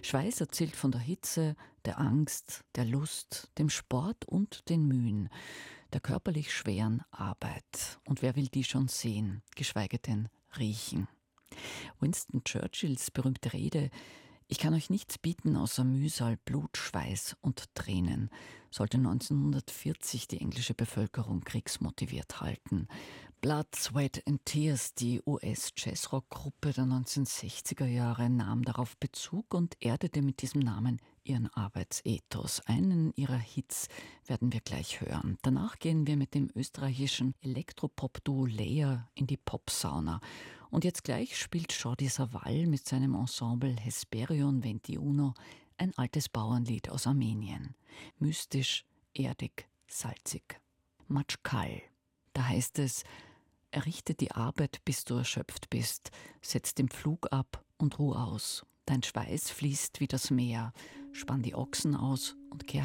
Schweiß erzählt von der Hitze, der Angst, der Lust, dem Sport und den Mühen, der körperlich schweren Arbeit. Und wer will die schon sehen, geschweige denn riechen? Winston Churchills berühmte Rede: „Ich kann euch nichts bieten außer Mühsal, Blut, Schweiß und Tränen“, sollte 1940 die englische Bevölkerung kriegsmotiviert halten. Blood, Sweat and Tears, die US-Jazzrock-Gruppe der 1960er Jahre, nahm darauf Bezug und erdete mit diesem Namen ihren Arbeitsethos. Einen ihrer Hits werden wir gleich hören. Danach gehen wir mit dem österreichischen Elektropop-Duo Leia in die Popsauna. Und jetzt gleich spielt Jordi Savall mit seinem Ensemble Hesperion 21 ein altes Bauernlied aus Armenien. Mystisch, erdig, salzig. Matschkal. Da heißt es: „Errichte die Arbeit, bis du erschöpft bist. Setz den Pflug ab und ruh aus. Dein Schweiß fließt wie das Meer. Spann die Ochsen aus und kehr